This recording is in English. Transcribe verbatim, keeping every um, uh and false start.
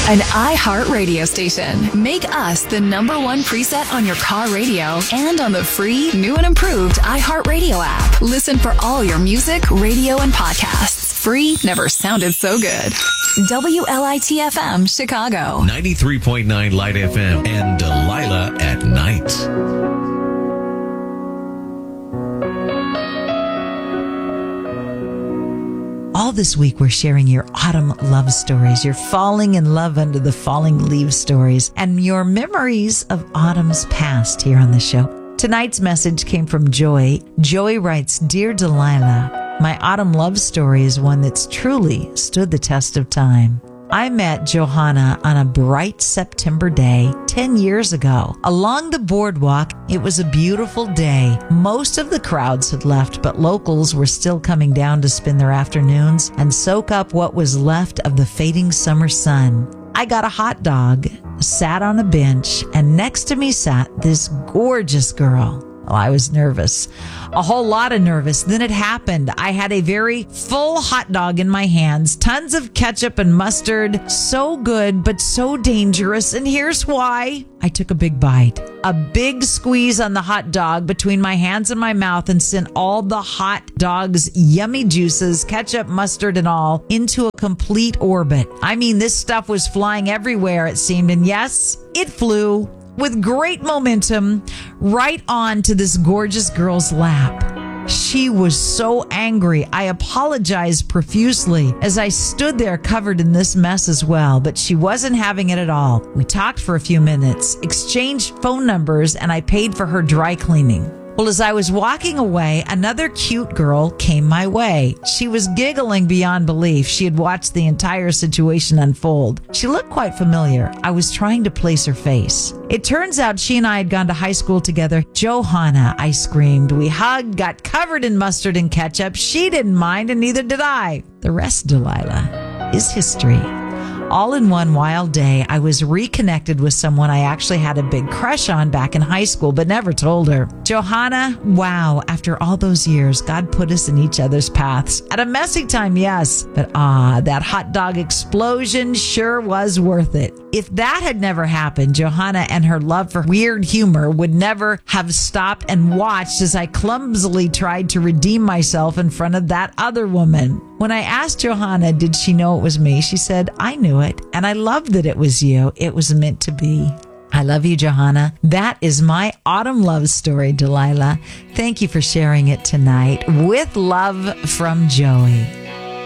An iHeart radio station. Make us the number one preset on your car radio and on the free, new and improved iHeart Radio app. Listen for all your music, radio, and podcasts. Free never sounded so good. W L I T F M, Chicago. ninety-three point nine Light F M and Delilah at Night. All this week, we're sharing your autumn love stories, your falling in love under the falling leaves stories, and your memories of autumn's past here on the show. Tonight's message came from Joy. Joy writes, Dear Delilah, my autumn love story is one that's truly stood the test of time. I met Johanna on a bright September day ten years ago. Along the boardwalk, it was a beautiful day. Most of the crowds had left, but locals were still coming down to spend their afternoons and soak up what was left of the fading summer sun. I got a hot dog, sat on a bench, and next to me sat this gorgeous girl. Well, I was nervous, a whole lot of nervous. Then it happened. I had a very full hot dog in my hands, tons of ketchup and mustard. So good, but so dangerous. And here's why. I took a big bite, a big squeeze on the hot dog between my hands and my mouth, and sent all the hot dog's yummy juices, ketchup, mustard, and all into a complete orbit. I mean, this stuff was flying everywhere, it seemed. And yes, it flew with great momentum right on to this gorgeous girl's lap. She was so angry. I apologized profusely as I stood there covered in this mess as well, but she wasn't having it at all. We talked for a few minutes, exchanged phone numbers, and I paid for her dry cleaning. Well, as I was walking away, another cute girl came my way. She was giggling beyond belief. She had watched the entire situation unfold. She looked quite familiar. I was trying to place her face. It turns out she and I had gone to high school together. Johanna, I screamed. We hugged, got covered in mustard and ketchup. She didn't mind, and neither did I. The rest, Delilah, is history. All in one wild day, I was reconnected with someone I actually had a big crush on back in high school, but never told her. Johanna, wow, after all those years, God put us in each other's paths. At a messy time, yes, but ah, that hot dog explosion sure was worth it. If that had never happened, Johanna and her love for weird humor would never have stopped and watched as I clumsily tried to redeem myself in front of that other woman. When I asked Johanna, did she know it was me? She said, I knew it, and I loved that it was you. It was meant to be. I love you, Johanna. That is my autumn love story, Delilah. Thank you for sharing it tonight. With love from Joey.